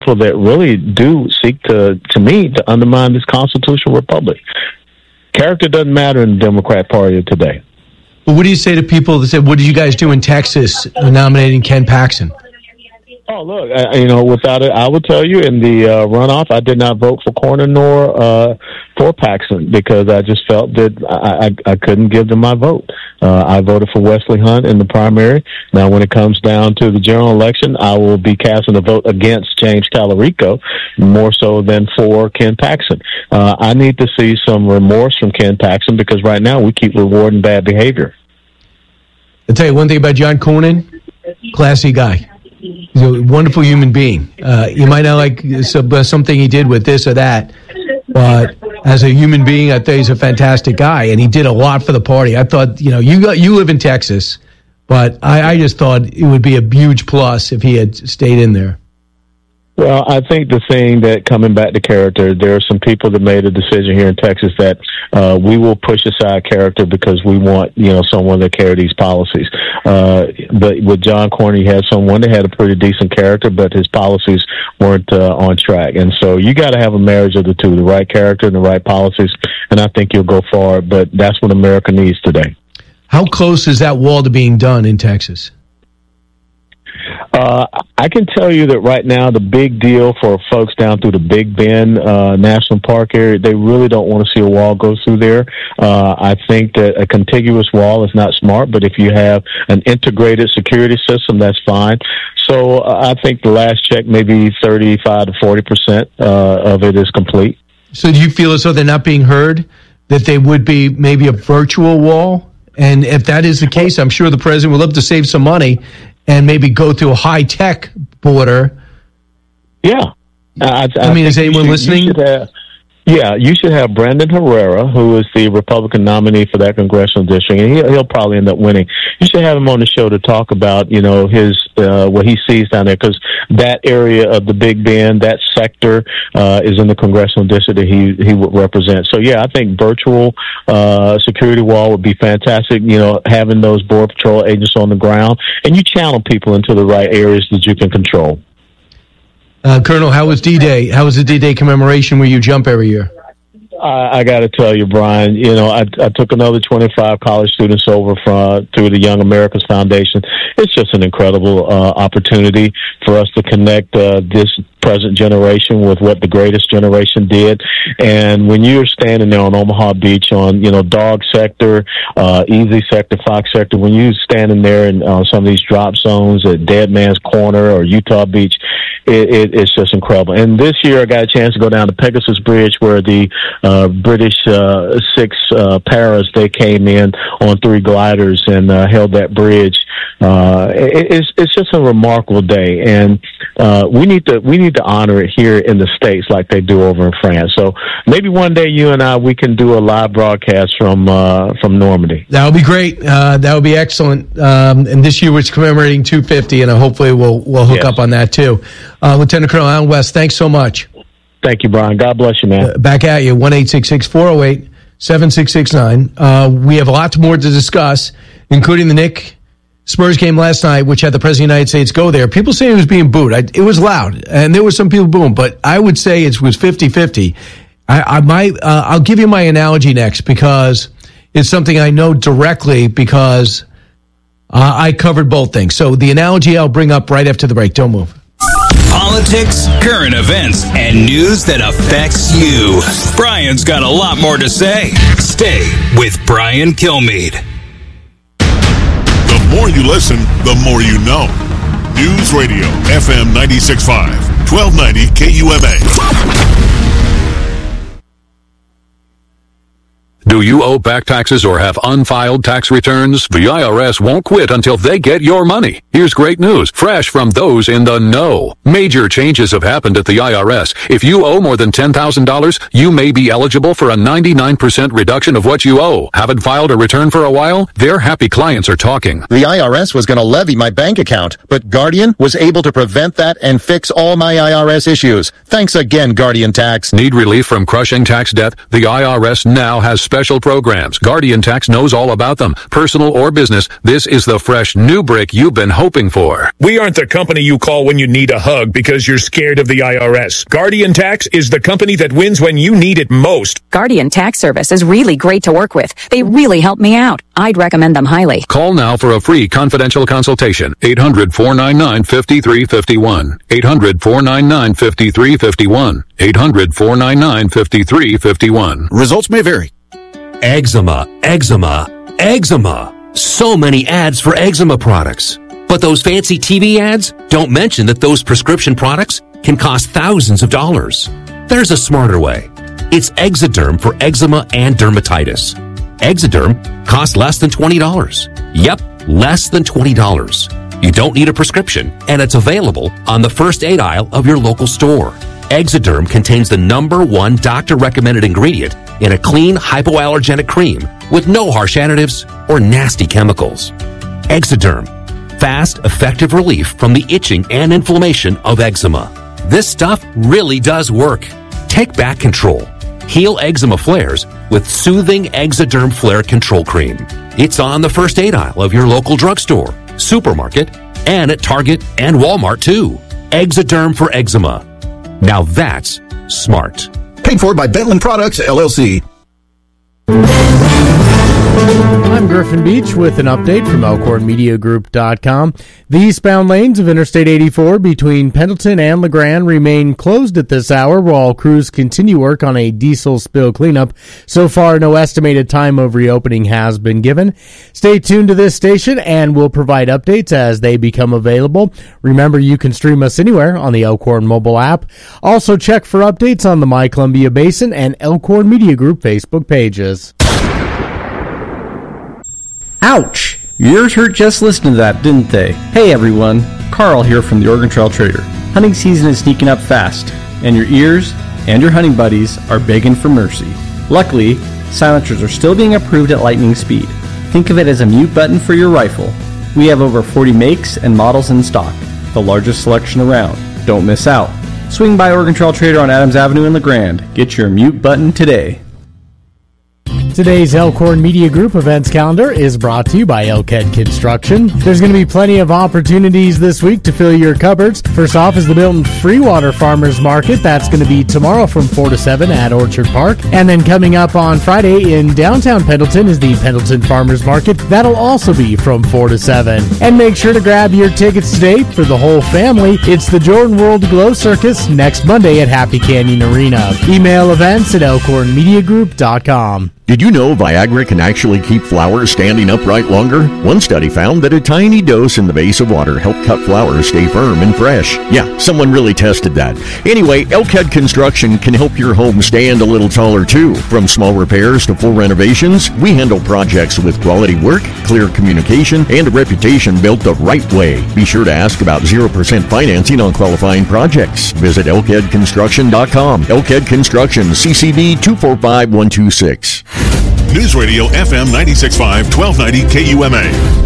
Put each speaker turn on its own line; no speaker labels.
people that really do seek to undermine this constitutional republic. Character doesn't matter in the Democrat Party of today.
Well, what do you say to people that said, what did you guys do in Texas nominating Ken Paxton?
Oh, look, without it, I will tell you in the runoff, I did not vote for Cornyn nor for Paxton because I just felt that I couldn't give them my vote. I voted for Wesley Hunt in the primary. Now, when it comes down to the general election, I will be casting a vote against James Talarico more so than for Ken Paxton. I need to see some remorse from Ken Paxton because right now we keep rewarding bad behavior.
I'll tell you one thing about John Cornyn, classy guy. He's a wonderful human being. You might not like something he did with this or that, but as a human being, I thought he's a fantastic guy, and he did a lot for the party. I thought, you live in Texas, but I just thought it would be a huge plus if he had stayed in there.
Well, I think the thing that coming back to character, there are some people that made a decision here in Texas that we will push aside character because we want, someone that carry these policies. But with John Cornyn, he had someone that had a pretty decent character, but his policies weren't on track. And so you got to have a marriage of the two, the right character and the right policies, and I think you'll go far. But that's what America needs today.
How close is that wall to being done in Texas?
I can tell you that right now the big deal for folks down through the Big Bend National Park area, they really don't want to see a wall go through there. I think that a contiguous wall is not smart, but if you have an integrated security system, that's fine. So I think the last check, maybe 35 to 40% of it is complete.
So do you feel as though they're not being heard, that they would be maybe a virtual wall? And if that is the case, I'm sure the president would love to save some money and maybe go through a high-tech border.
Yeah.
I mean, is anyone listening?
You should have Brandon Herrera, who is the Republican nominee for that congressional district, and he'll probably end up winning. You should have him on the show to talk about, his what he sees down there, because that area of the Big Bend, that sector, is in the congressional district that he would represent. So, yeah, I think virtual security wall would be fantastic, having those Border Patrol agents on the ground, and you channel people into the right areas that you can control.
Colonel, how was D-Day? How was the D-Day commemoration where you jump every year?
I got to tell you, Brian, I took another 25 college students over through the Young Americans Foundation. It's just an incredible opportunity for us to connect this present generation with what the greatest generation did. And when you're standing there on Omaha Beach on, Dog Sector, Easy Sector, Fox Sector, when you're standing there in some of these drop zones at Dead Man's Corner or Utah Beach, it's just incredible. And this year I got a chance to go down to Pegasus Bridge where the British six paras, they came in on 3 gliders and held that bridge. It's just a remarkable day, and we need to honor it here in the States like they do over in France. So maybe one day you and I, we can do a live broadcast from Normandy.
That would be great. That would be excellent. And this year was commemorating 250, and hopefully we'll hook up on that too. Lieutenant Colonel Allen West, thanks so much.
Thank you, Brian. God bless you, man.
Back at you, 1-866-408-7669. We have a lot more to discuss, including the Knicks Spurs game last night, which had the President of the United States go there. People saying it was being booed. It was loud, and there were some people booing, but I would say it was 50-50. I'll give you my analogy next because it's something I know directly because I covered both things. So the analogy I'll bring up right after the break. Don't move.
Politics, current events, and news that affects you. Brian's got a lot more to say. Stay with Brian Kilmeade.
The more you listen, the more you know. News Radio, FM 96.5, 1290 KUMA.
Do you owe back taxes or have unfiled tax returns? The IRS won't quit until they get your money. Here's great news, fresh from those in the know. Major changes have happened at the IRS. If you owe more than $10,000, you may be eligible for a 99% reduction of what you owe. Haven't filed a return for a while? Their happy clients are talking.
The IRS was going to levy my bank account, but Guardian was able to prevent that and fix all my IRS issues. Thanks again, Guardian Tax.
Need relief from crushing tax debt? The IRS now has special special programs. Guardian Tax knows all about them. Personal or business, this is the fresh new brick you've been hoping for.
We aren't the company you call when you need a hug because you're scared of the IRS. Guardian Tax is the company that wins when you need it most.
Guardian Tax Service is really great to work with. They really help me out. I'd recommend them highly.
Call now for a free confidential consultation. 800-499-5351. 800-499-5351. 800-499-5351.
Results may vary.
Eczema, eczema, eczema. So many ads for eczema products. But those fancy TV ads don't mention that those prescription products can cost thousands of dollars. There's a smarter way. It's Exoderm for eczema and dermatitis. Exoderm costs less than $20. Yep, less than $20. You don't need a prescription, and it's available on the first aid aisle of your local store. Exoderm contains the #1 doctor-recommended ingredient in a clean, hypoallergenic cream with no harsh additives or nasty chemicals. Exoderm. Fast, effective relief from the itching and inflammation of eczema. This stuff really does work. Take back control. Heal eczema flares with soothing Exoderm Flare Control Cream. It's on the first aid aisle of your local drugstore, supermarket, and at Target and Walmart too. Exoderm for eczema. Now that's smart.
Paid for by Bentland Products, LLC.
I'm Griffin Beach with an update from ElkhornMediaGroup.com. The eastbound lanes of Interstate 84 between Pendleton and LeGrand remain closed at this hour while crews continue work on a diesel spill cleanup. So far, no estimated time of reopening has been given. Stay tuned to this station and we'll provide updates as they become available. Remember, you can stream us anywhere on the Elkhorn mobile app. Also, check for updates on the My Columbia Basin and Elkhorn Media Group Facebook pages.
Ouch! Your ears hurt just listening to that, didn't they? Hey everyone, Carl here from the Oregon Trail Trader. Hunting season is sneaking up fast, and your ears and your hunting buddies are begging for mercy. Luckily, silencers are still being approved at lightning speed. Think of it as a mute button for your rifle. We have over 40 makes and models in stock, the largest selection around. Don't miss out. Swing by Oregon Trail Trader on Adams Avenue in LeGrand. Get your mute button today.
Today's Elkhorn Media Group events calendar is brought to you by Elkhead Construction. There's going to be plenty of opportunities this week to fill your cupboards. First off is the Milton Freewater Farmers Market. That's going to be tomorrow from 4 to 7 at Orchard Park. And then coming up on Friday in downtown Pendleton is the Pendleton Farmers Market. That'll also be from 4 to 7. And make sure to grab your tickets today for the whole family. It's the Jordan World Glow Circus next Monday at Happy Canyon Arena. Email events at elkhornmediagroup.com.
Did you know Viagra can actually keep flowers standing upright longer? One study found that a tiny dose in the base of water helped cut flowers stay firm and fresh. Yeah, someone really tested that. Anyway, Elkhead Construction can help your home stand a little taller too. From small repairs to full renovations, we handle projects with quality work, clear communication, and a reputation built the right way. Be sure to ask about 0% financing on qualifying projects. Visit elkheadconstruction.com. Elkhead Construction, CCB 245126.
News Radio FM 96.5, 1290 KUMA.